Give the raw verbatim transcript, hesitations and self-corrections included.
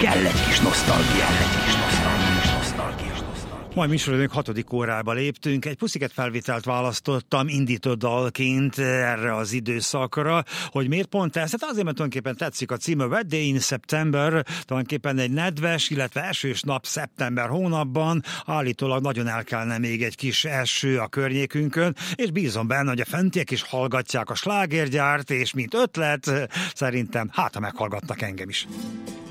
Kell egy kis nosztalgia, egy kis nosztalgia, nosztalgia. Majd műsorodunk hatodik órába léptünk. Egy Pussycat felvételt választottam indító dalként erre az időszakra, hogy miért pont ez? Hát azért, mert tulajdonképpen tetszik a címe, Wet Day in September, tulajdonképpen egy nedves, illetve esős nap szeptember hónapban, állítólag nagyon el kellene még egy kis eső a környékünkön, és bízom benne, hogy a fentiek is hallgatják a slágergyárt, és mint ötlet, szerintem hát, ha meghallgatnak engem is.